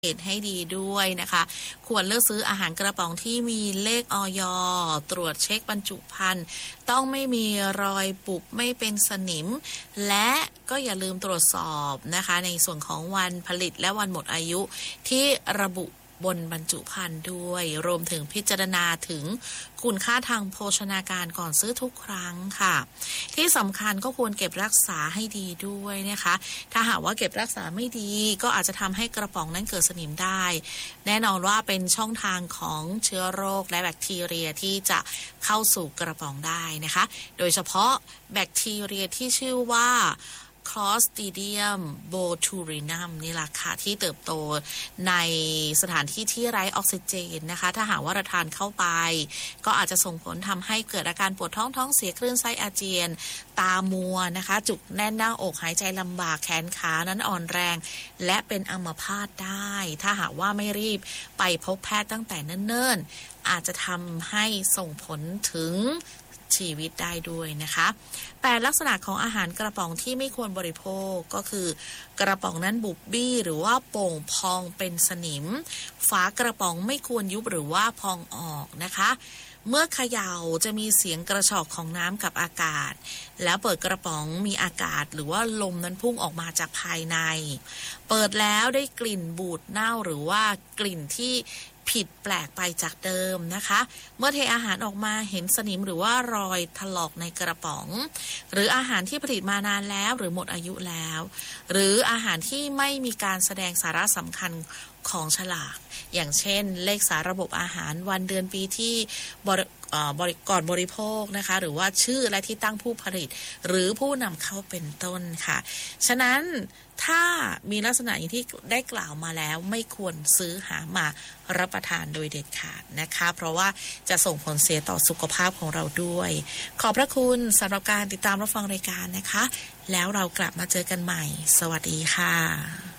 ให้ดีด้วยนะคะควรเลือกซื้ออาหารกระป๋องที่มีเลขอย.ตรวจเช็คบรรจุภัณฑ์ต้องไม่มีรอยปุบไม่เป็นสนิมและก็อย่าลืมตรวจสอบนะคะในส่วนของวันผลิตและวันหมดอายุที่ระบุบนบรรจุภัณฑ์ด้วยรวมถึงพิจารณาถึงคุณค่าทางโภชนาการก่อนซื้อทุกครั้งค่ะที่สำคัญก็ควรเก็บรักษาให้ดีด้วยนะคะถ้าหากว่าเก็บรักษาไม่ดีก็อาจจะทำให้กระป๋องนั้นเกิดสนิมได้แน่นอนว่าเป็นช่องทางของเชื้อโรคและแบคทีเรียที่จะเข้าสู่กระป๋องได้นะคะโดยเฉพาะแบคทีเรียที่ชื่อว่าClostridium botulinum นี่แหละค่ะที่เติบโตในสถานที่ที่ไร้ออกซิเจนนะคะถ้าหากว่าเราทานเข้าไปก็อาจจะส่งผลทำให้เกิดอาการปวดท้องเสียคลื่นไส้อาเจียนตามัวนะคะจุกแน่นหน้าอกหายใจลำบากแขนขานั้นอ่อนแรงและเป็นอัมพาตได้ถ้าหากว่าไม่รีบไปพบแพทย์ตั้งแต่เนิ่นๆอาจจะทำให้ส่งผลถึงชีวิตได้ด้วยนะคะแต่ลักษณะของอาหารกระป๋องที่ไม่ควรบริโภคก็คือกระป๋องนั้นบุบบี้หรือว่าโป่งพองเป็นสนิมฝากระป๋องไม่ควรยุบหรือว่าพองออกนะคะเมื่อเขย่าจะมีเสียงกระชอกของน้ำกับอากาศแล้วเปิดกระป๋องมีอากาศหรือว่าลมนั้นพุ่งออกมาจากภายในเปิดแล้วได้กลิ่นบูดเน่าหรือว่ากลิ่นที่ผิดแปลกไปจากเดิมนะคะเมื่อเทอาหารออกมาเห็นสนิมหรือว่ารอยถลอกในกระป๋องหรืออาหารที่ผลิตมานานแล้วหรือหมดอายุแล้วหรืออาหารที่ไม่มีการแสดงสาระสำคัญของฉลากอย่างเช่นเลขสาระบบอาหารวันเดือนปีที่ก่อนบริโภคนะคะหรือว่าชื่อและที่ตั้งผู้ผลิตหรือผู้นำเข้าเป็นต้นค่ะฉะนั้นถ้ามีลักษณะอย่างที่ได้กล่าวมาแล้วไม่ควรซื้อหามารับประทานโดยเด็ดขาดนะคะเพราะว่าจะส่งผลเสียต่อสุขภาพของเราด้วยขอบพระคุณสำหรับการติดตามรับฟังรายการนะคะแล้วเรากลับมาเจอกันใหม่สวัสดีค่ะ